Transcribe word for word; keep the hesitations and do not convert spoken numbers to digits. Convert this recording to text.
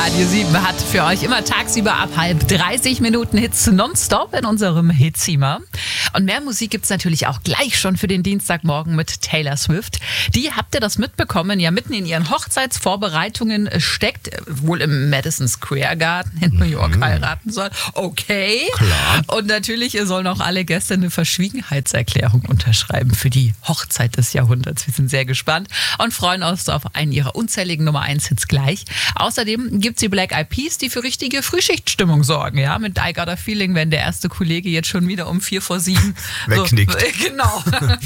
Radio sieben hat für euch immer tagsüber ab halb dreißig Minuten Hits nonstop in unserem Hitzimmer. Und mehr Musik gibt's natürlich auch gleich schon für den Dienstagmorgen mit Taylor Swift. Die, habt ihr das mitbekommen, ja mitten in ihren Hochzeitsvorbereitungen steckt, wohl im Madison Square Garden in New York mhm. heiraten soll. Okay. Klar. Und natürlich sollen auch alle Gäste eine Verschwiegenheitserklärung unterschreiben für die Hochzeit des Jahrhunderts. Wir sind sehr gespannt und freuen uns auf einen ihrer unzähligen Nummer eins Hits gleich. Außerdem gibt's die Black Eyed Peas, die für richtige Frühschichtstimmung sorgen. Ja, mit I Got a Feeling, wenn der erste Kollege jetzt schon wieder um vier vor sieben wegknickt. So, genau.